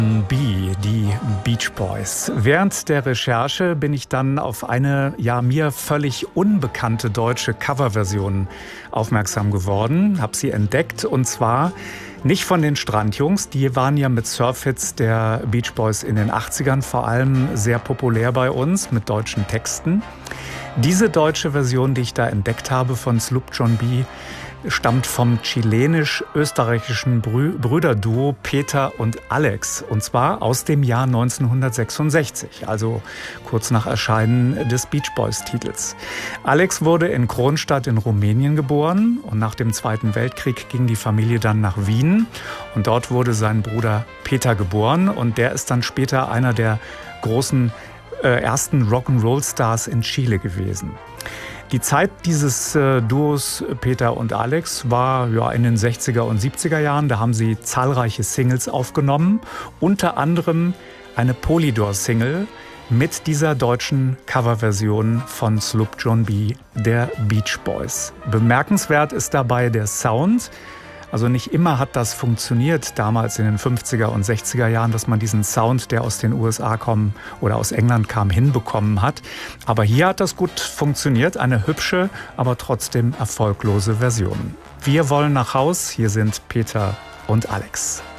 Die Beach Boys. Während der Recherche bin ich dann auf eine mir völlig unbekannte deutsche Coverversion aufmerksam geworden, habe sie entdeckt und zwar nicht von den Strandjungs, die waren ja mit Surfhits der Beach Boys in den 80ern vor allem sehr populär bei uns mit deutschen Texten. Diese deutsche Version, die ich da entdeckt habe von Sloop John B., stammt vom chilenisch-österreichischen Brüderduo Peter und Alex. Und zwar aus dem Jahr 1966, also kurz nach Erscheinen des Beach Boys-Titels. Alex wurde in Kronstadt in Rumänien geboren und nach dem Zweiten Weltkrieg ging die Familie dann nach Wien. Und dort wurde sein Bruder Peter geboren und der ist dann später einer der großen ersten Rock'n'Roll-Stars in Chile gewesen. Die Zeit dieses Duos Peter und Alex war in den 60er und 70er Jahren. Da haben sie zahlreiche Singles aufgenommen, unter anderem eine Polydor-Single mit dieser deutschen Coverversion von Sloop John B., der Beach Boys. Bemerkenswert ist dabei der Sound. Also nicht immer hat das funktioniert damals in den 50er und 60er Jahren, dass man diesen Sound, der aus den USA kommen oder aus England kam, hinbekommen hat. Aber hier hat das gut funktioniert. Eine hübsche, aber trotzdem erfolglose Version. Wir wollen nach Haus. Hier sind Peter und Alex.